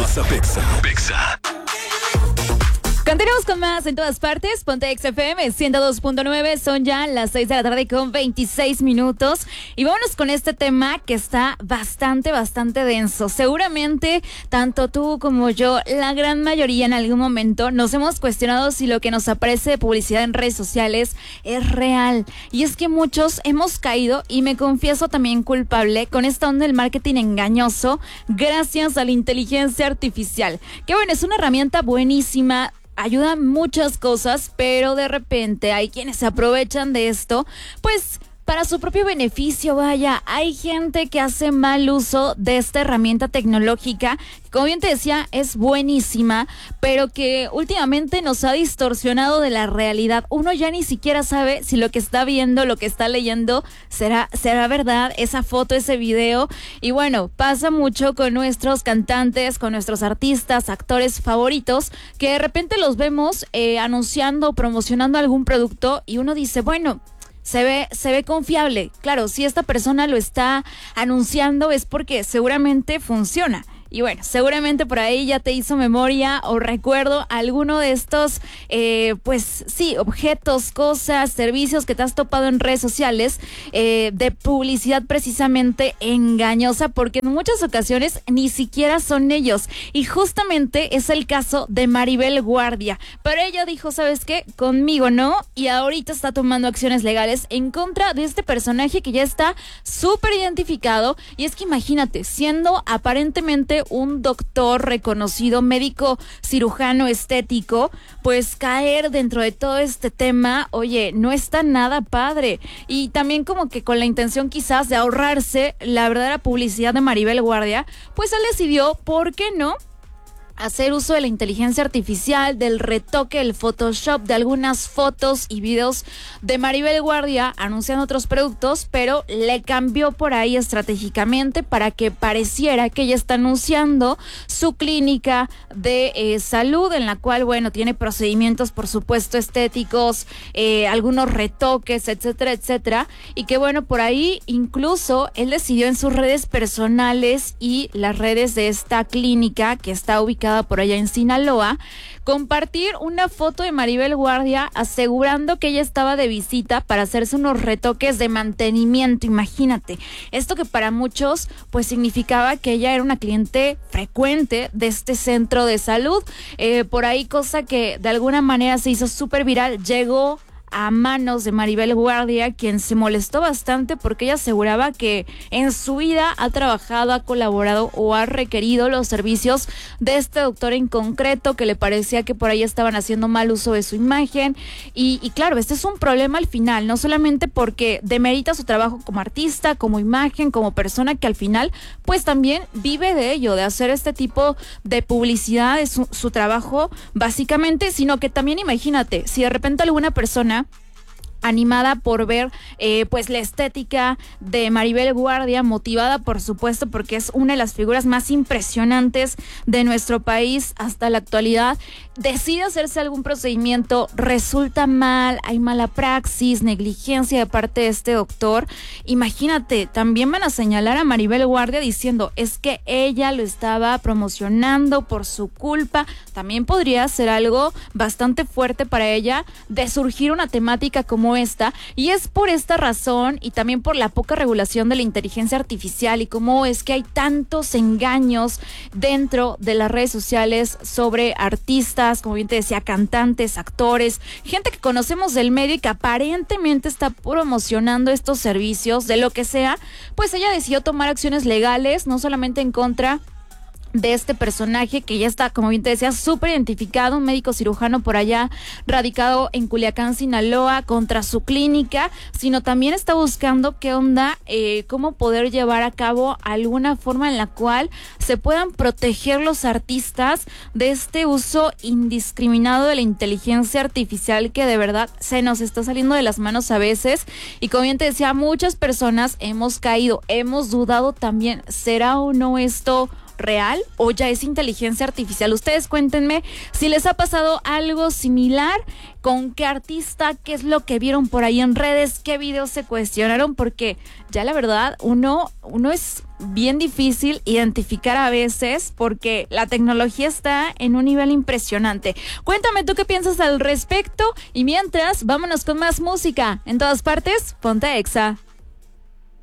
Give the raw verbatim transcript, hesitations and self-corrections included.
Casa Pexa. Pexa. Continuamos con más en todas partes. Ponte X F M ciento dos punto nueve. Son ya las seis de la tarde con veintiséis minutos. Y vámonos con este tema que está bastante, bastante denso. Seguramente, tanto tú como yo, la gran mayoría en algún momento nos hemos cuestionado si lo que nos aparece de publicidad en redes sociales es real. Y es que muchos hemos caído, y me confieso también culpable, con esta onda del marketing engañoso gracias a la inteligencia artificial. Que bueno, es una herramienta buenísima. Ayuda en muchas cosas, pero de repente hay quienes se aprovechan de esto, pues para su propio beneficio. Vaya, hay gente que hace mal uso de esta herramienta tecnológica, que, como bien te decía, es buenísima, pero que últimamente nos ha distorsionado de la realidad. Uno ya ni siquiera sabe si lo que está viendo, lo que está leyendo, será, será verdad, esa foto, ese video. Y bueno, pasa mucho con nuestros cantantes, con nuestros artistas, actores favoritos, que de repente los vemos eh, anunciando, promocionando algún producto, y uno dice, bueno, Se ve, se ve confiable. Claro, si esta persona lo está anunciando es porque seguramente funciona. Y bueno, seguramente por ahí ya te hizo memoria o recuerdo alguno de estos, eh, pues sí, objetos, cosas, servicios que te has topado en redes sociales, eh, de publicidad precisamente engañosa, porque en muchas ocasiones ni siquiera son ellos. Y justamente es el caso de Maribel Guardia. Pero ella dijo, ¿sabes qué? Conmigo no. Y ahorita está tomando acciones legales en contra de este personaje que ya está súper identificado. Y es que imagínate, siendo aparentemente un doctor reconocido, médico cirujano estético, pues caer dentro de todo este tema, oye, no está nada padre. Y también como que con la intención quizás de ahorrarse la verdadera publicidad de Maribel Guardia, pues él decidió, ¿por qué no?, hacer uso de la inteligencia artificial, del retoque, el Photoshop de algunas fotos y videos de Maribel Guardia anunciando otros productos, pero le cambió por ahí estratégicamente para que pareciera que ella está anunciando su clínica de eh, salud, en la cual, bueno, tiene procedimientos, por supuesto, estéticos, eh, algunos retoques, etcétera, etcétera, y que, bueno, por ahí incluso él decidió en sus redes personales y las redes de esta clínica que está ubicada por allá en Sinaloa, compartir una foto de Maribel Guardia asegurando que ella estaba de visita para hacerse unos retoques de mantenimiento. Imagínate, esto que para muchos pues significaba que ella era una cliente frecuente de este centro de salud, eh, por ahí cosa que de alguna manera se hizo súper viral, llegó a manos de Maribel Guardia, quien se molestó bastante porque ella aseguraba que en su vida ha trabajado, ha colaborado o ha requerido los servicios de este doctor en concreto, que le parecía que por ahí estaban haciendo mal uso de su imagen. Y, y claro, este es un problema al final, no solamente porque demerita su trabajo como artista, como imagen, como persona que al final pues también vive de ello, de hacer este tipo de publicidad, de su, su trabajo básicamente, sino que también imagínate, si de repente alguna persona animada por ver eh, pues la estética de Maribel Guardia, motivada por supuesto porque es una de las figuras más impresionantes de nuestro país hasta la actualidad, decide hacerse algún procedimiento, resulta mal, hay mala praxis, negligencia de parte de este doctor, imagínate, también van a señalar a Maribel Guardia diciendo, es que ella lo estaba promocionando por su culpa. También podría ser algo bastante fuerte para ella de surgir una temática como esta, y es por esta razón y también por la poca regulación de la inteligencia artificial y cómo es que hay tantos engaños dentro de las redes sociales sobre artistas, como bien te decía, cantantes, actores, gente que conocemos del medio y que aparentemente está promocionando estos servicios de lo que sea. Pues ella decidió tomar acciones legales, no solamente en contra de este personaje que ya está, como bien te decía, súper identificado, un médico cirujano por allá radicado en Culiacán, Sinaloa, contra su clínica, sino también está buscando qué onda, eh, cómo poder llevar a cabo alguna forma en la cual se puedan proteger los artistas de este uso indiscriminado de la inteligencia artificial que de verdad se nos está saliendo de las manos a veces. Y como bien te decía, muchas personas hemos caído, hemos dudado también, ¿será o no esto real o ya es inteligencia artificial? Ustedes cuéntenme si les ha pasado algo similar, con qué artista, qué es lo que vieron por ahí en redes, qué videos se cuestionaron, porque ya la verdad uno, uno es bien difícil identificar a veces porque la tecnología está en un nivel impresionante. Cuéntame tú qué piensas al respecto y mientras vámonos con más música. En todas partes, ponte Exa.